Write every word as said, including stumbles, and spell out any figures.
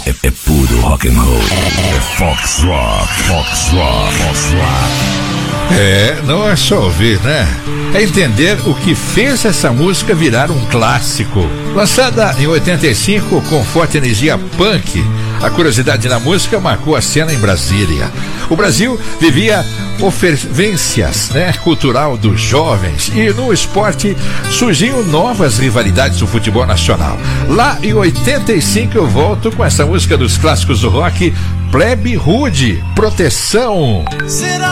é, é puro rock and roll. É Fox Rock, Fox Rock, Fox Rock. É, não é só ouvir, né? É entender o que fez essa música virar um clássico. Lançada em oitenta e cinco com forte energia punk, a curiosidade na música marcou a cena em Brasília. O Brasil vivia ofervências, né, cultural dos jovens, e no esporte surgiam novas rivalidades do futebol nacional. Lá em oitenta e cinco eu volto com essa música dos clássicos do rock, Plebe Rude, Proteção. Será